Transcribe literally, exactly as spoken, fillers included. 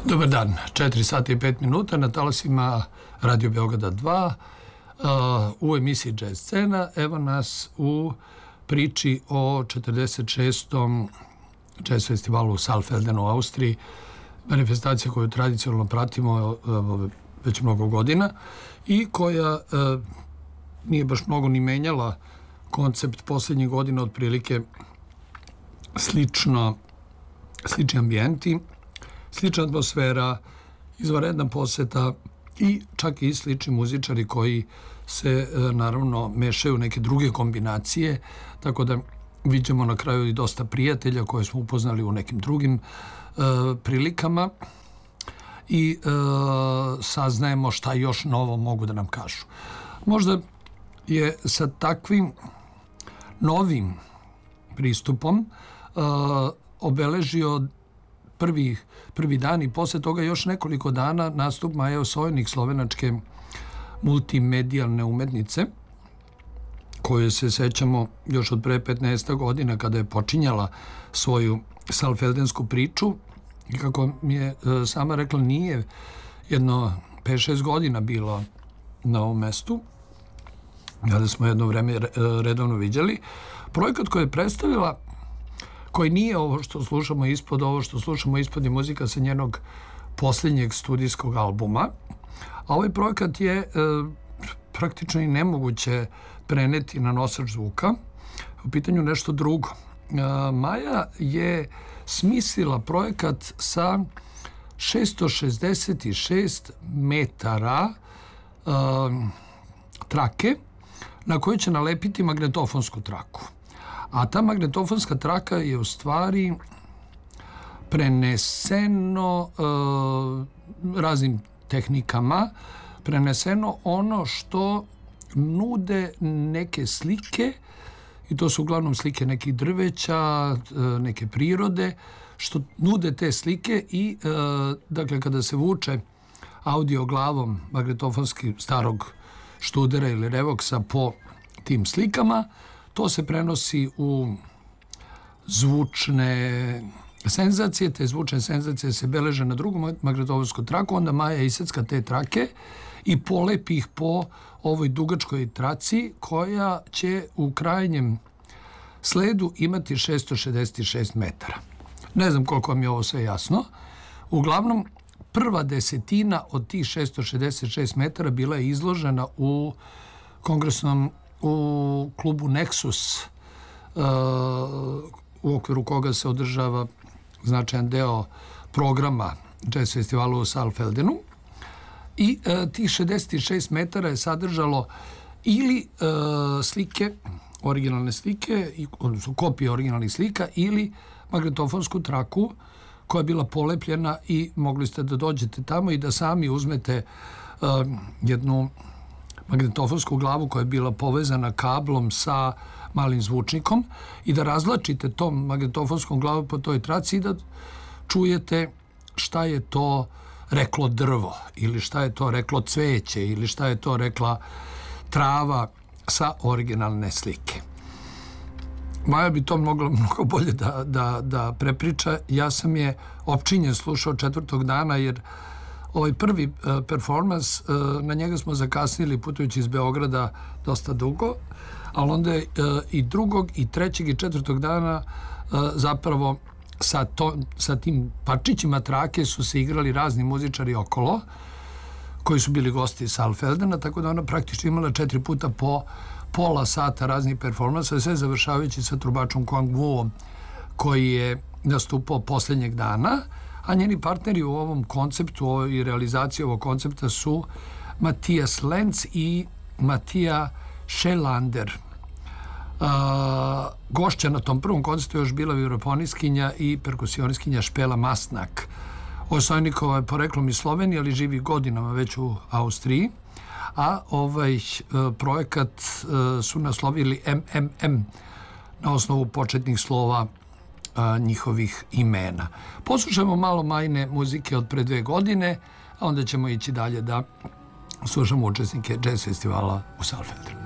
Dobar dan, četiri sata i pet minuta na talasima Radio Beograda dva, u emisiji Jazz Scena. Evo nas u priči o četrdeset šestom jazz festivalu u Saalfeldenu u Austriji, manifestacija koju tradicionalno pratimo već mnogo godina i koja nije baš mnogo ni menjala koncept posljednjih godina, otprilike slično, slični ambijenti, slična atmosfera, izvanredna poseta i čak i slični muzičari koji se naravno mešaju neke druge kombinacije, tako da vidimo na kraju i dosta prijatelja koje smo upoznali u nekim drugim uh, prilikama i uh, saznajemo šta još novo mogu da nam kažu. Možda je sa takvim novim pristupom uh, obeležio Prvi, prvi dan i posle toga još nekoliko dana nastup Maje Osojnik, slovenačke multimedijalne umetnice, koje se sećamo još od pre petnaest godina kada je počinjala svoju saalfeldensku priču i kako mi je sama rekla, nije jedno pet šest godina bilo na ovom mestu, kada smo jedno vreme redovno viđali. Projekat koji je predstavila, koji nije ovo što slušamo ispod, ovo što slušamo ispod je muzika sa njenog posljednjeg studijskog albuma. A ovaj projekat je e, praktično i nemoguće preneti na nosač zvuka. U pitanju nešto drugo. E, Maja je smislila projekat sa šesto šezdeset šest metara e, trake na kojoj će nalepiti magnetofonsku traku. A ta magnetofonska traka je u stvari preneseno e, raznim tehnikama, preneseno ono što nude neke slike, i to su uglavnom slike nekih drveća, e, neke prirode, što nude te slike i e, dakle kada se vuče audio glavom magnetofonski starog študera ili revoksa po tim slikama, to se prenosi u zvučne senzacije, te zvučne senzacije se beleže na drugu magnetofonsku traku, onda Maja isecka te trake i polepi ih po ovoj dugačkoj traci koja će u krajnjem sledu imati šesto šezdeset šest metara. Ne znam koliko vam je ovo sve jasno. Uglavnom, prva desetina od tih šesto šezdeset šest metara bila je izložena u kongresnom u klubu Nexus, uh, u okviru koga se održava značajan deo programa jazz festivalu u Saalfeldenu. I uh, tih šezdeset šest metara je sadržalo ili uh, slike, originalne slike, odnosno kopije originalnih slika, ili magnetofonsku traku koja je bila polepljena i mogli ste da dođete tamo i da sami uzmete uh, jednu magnetofonsku glavu koja je bila povezana kablom sa malim zvučnikom i da razlačite tom magnetofonskom glavu po toj traci i da čujete šta je to reklo drvo ili šta je to reklo cveće ili šta je to rekla trava sa originalne slike. Maja bi to mogla mnogo bolje da, da, da prepriča. Ja sam je opčinjen slušao četvrtog dana jer ovaj prvi uh, performans, uh, na njega smo zakasnili putujući iz Beograda dosta dugo, ali onda je uh, i drugog, i trećeg, i četvrtog dana uh, zapravo sa, to, sa tim parčićima trake su se igrali razni muzičari okolo, koji su bili gosti iz Saalfeldena, tako da ona praktično imala četiri puta po pola sata raznih performansa, sve završavajući sa trubačom Kwang Wuom, koji je nastupao posljednjeg dana, a njeni partneri u ovom konceptu i realizaciji ovog koncepta su Matijas Lenz i Matija Schelander. Uh, gošća na tom prvom konceptu je još bila vibrafoniskinja i perkusioniskinja Špela Masnak. Osojnikova je poreklom iz Slovenije, ali živi godinama već u Austriji, a ovaj uh, projekat uh, su naslovili M M M na osnovu početnih slova a, njihovih imena. Poslušajmo malo Majine muzike od pre dve godine, a onda ćemo ići dalje da slušamo učesnike jazz festivala u Saalfeldenu.